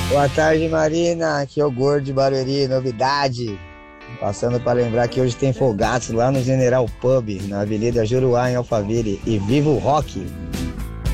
Boa tarde, Marina. Aqui é o Gordo de Barueri, novidade. Passando para lembrar que hoje tem folgaço lá no General Pub, na Avenida Juruá, em Alphaville. E viva o rock!